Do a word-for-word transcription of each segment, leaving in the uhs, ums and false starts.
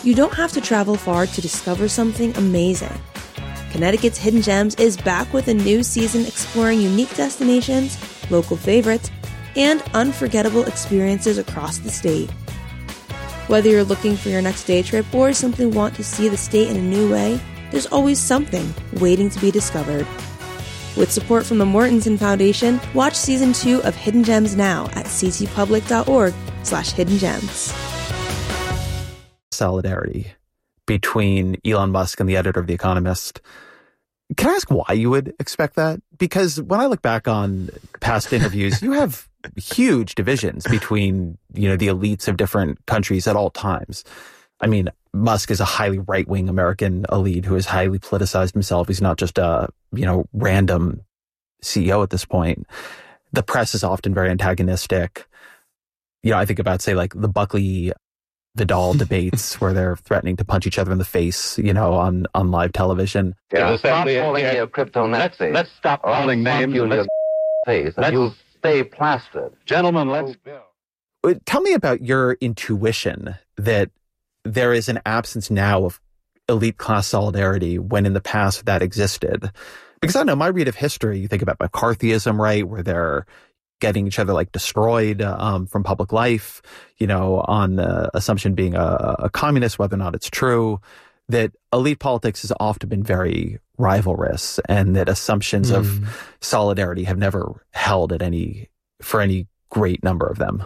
You don't have to travel far to discover something amazing. Connecticut's Hidden Gems is back with a new season exploring unique destinations, local favorites, and unforgettable experiences across the state. Whether you're looking for your next day trip or simply want to see the state in a new way, there's always something waiting to be discovered. With support from the Mortensen Foundation, watch season two of Hidden Gems now at ccpublic.org slash hidden gems. Solidarity between Elon Musk and the editor of The Economist. Can I ask why you would expect that? Because when I look back on past interviews, you have huge divisions between, you know, the elites of different countries at all times. I mean, Musk is a highly right-wing American elite who has highly politicized himself. He's not just a, you know, random C E O at this point. The press is often very antagonistic. You know, I think about, say, like the Buckley Vidal debates where they're threatening to punch each other in the face, you know, on, on live television. Yeah, stop calling me a crypto Nazi. Let's, let's stop calling names. You let's, face and you'll stay plastered. Gentlemen, let's go. Tell me about your intuition that there is an absence now of elite class solidarity when in the past that existed. Because I know my read of history, you think about McCarthyism, right, where they're getting each other like destroyed um, from public life, you know, on the assumption being a, a communist, whether or not it's true, that elite politics has often been very rivalrous and that assumptions mm. of solidarity have never held at any, for any great number of them.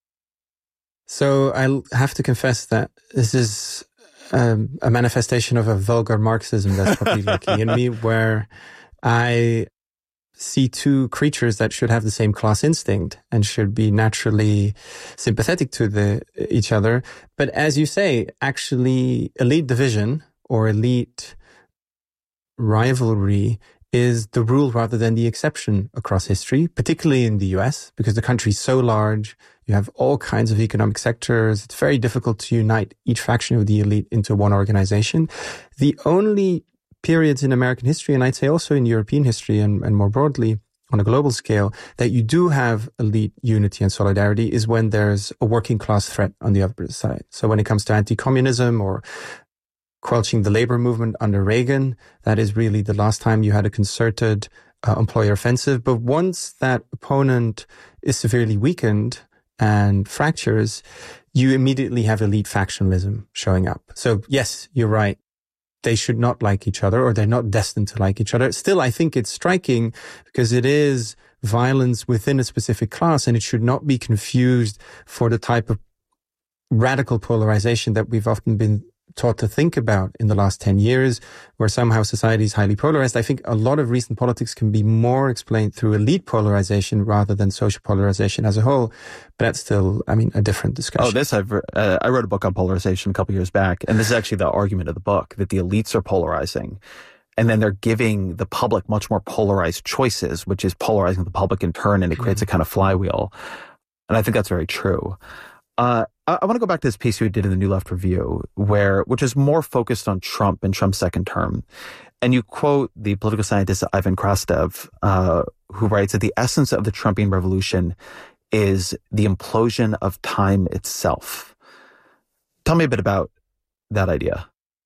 So I have to confess that this is um, a manifestation of a vulgar Marxism that's probably lurking in me, where I see two creatures that should have the same class instinct and should be naturally sympathetic to the each other. But as you say, actually elite division or elite rivalry is the rule rather than the exception across history, particularly in the U S, because the country is so large. You have all kinds of economic sectors. It's very difficult to unite each faction of the elite into one organization. The only periods in American history, and I'd say also in European history and, and more broadly on a global scale, that you do have elite unity and solidarity is when there's a working class threat on the other side. So when it comes to anti-communism or quelching the labor movement under Reagan, that is really the last time you had a concerted uh, employer offensive. But once that opponent is severely weakened and fractures, you immediately have elite factionalism showing up. So yes, you're right. They should not like each other, or they're not destined to like each other. Still, I think it's striking because it is violence within a specific class, and it should not be confused for the type of radical polarization that we've often been taught to think about in the last ten years, where somehow society is highly polarized. I think a lot of recent politics can be more explained through elite polarization rather than social polarization as a whole. But that's still, I mean, a different discussion. Oh, this, I've, uh, I wrote a book on polarization a couple years back, and this is actually the argument of the book, that the elites are polarizing. And then they're giving the public much more polarized choices, which is polarizing the public in turn, and it creates mm-hmm. a kind of flywheel. And I think that's very true. Uh, I, I want to go back to this piece you did in the New Left Review, where, which is more focused on Trump and Trump's second term. And you quote the political scientist Ivan Krastev, uh, who writes that the essence of the Trumpian revolution is the implosion of time itself. Tell me a bit about that idea.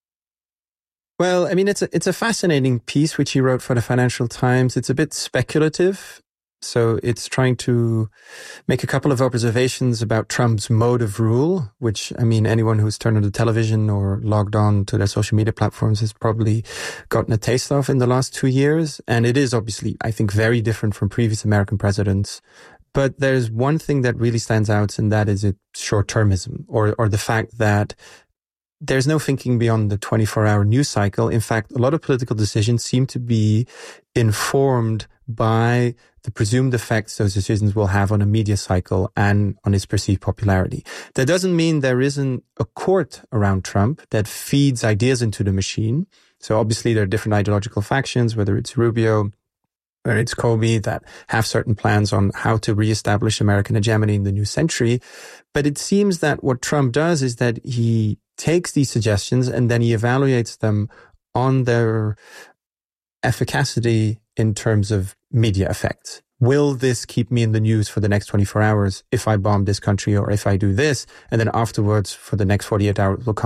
Well, I mean, it's a, it's a fascinating piece which he wrote for the Financial Times. It's a bit speculative. So it's trying to make a couple of observations about Trump's mode of rule, which, I mean, anyone who's turned on the television or logged on to their social media platforms has probably gotten a taste of in the last two years. And it is obviously, I think, very different from previous American presidents. But there's one thing that really stands out, and that is its short-termism, or, or the fact that there's no thinking beyond the twenty-four hour news cycle. In fact, a lot of political decisions seem to be informed by the presumed effects those decisions will have on a media cycle and on its perceived popularity. That doesn't mean there isn't a court around Trump that feeds ideas into the machine. So obviously there are different ideological factions, whether it's Rubio or it's Comey, that have certain plans on how to reestablish American hegemony in the new century. But it seems that what Trump does is that he takes these suggestions and then he evaluates them on their efficacy in terms of media effects. Will this keep me in the news for the next twenty-four hours if I bomb this country or if I do this? And then afterwards, for the next forty-eight hours, will come